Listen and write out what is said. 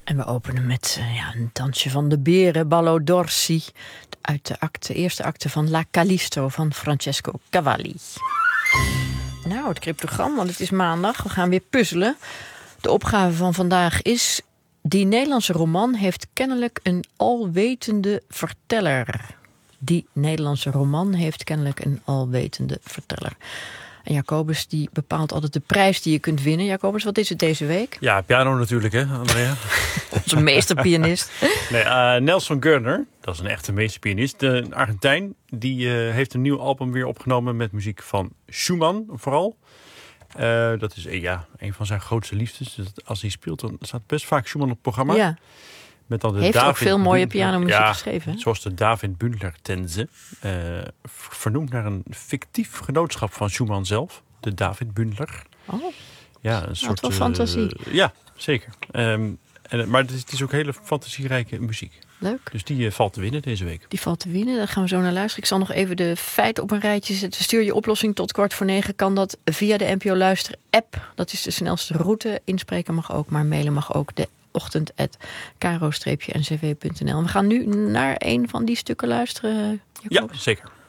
En we openen met een dansje van de beren, Ballo d'Orsi. Uit de eerste acte van La Callisto van Francesco Cavalli. Nou, het cryptogram, want het is maandag. We gaan weer puzzelen. De opgave van vandaag is: die Nederlandse roman heeft kennelijk een alwetende verteller. Die Nederlandse roman heeft kennelijk een alwetende verteller. En Jacobus die bepaalt altijd de prijs die je kunt winnen. Jacobus, wat is het deze week? Ja, piano natuurlijk, hè, Andrea? Onze meesterpianist. Nee, Nelson Gerner, dat is een echte meesterpianist. Een Argentijn, die heeft een nieuw album weer opgenomen met muziek van Schumann vooral. Dat is een van zijn grootste liefdes. Dus als hij speelt, dan staat best vaak Schumann op het programma. Ja. Met dan de heeft David ook veel mooie Bündler, pianomuziek geschreven. Hè? Zoals de David Bündler Tenze. Vernoemd naar een fictief genootschap van Schumann zelf. De David Bündler. Oh, ja, een soort wel fantasie. Ja, zeker. Maar het is ook hele fantasierijke muziek. Leuk. Dus die valt te winnen deze week. Die valt te winnen, daar gaan we zo naar luisteren. Ik zal nog even de feiten op een rijtje zetten. Stuur je oplossing tot 8:45. Kan dat via de NPO Luister app. Dat is de snelste route. Inspreken mag ook, maar mailen mag ook. De ochtend@karo-ncv.nl. We gaan nu naar een van die stukken luisteren. Jacobus. Ja, zeker.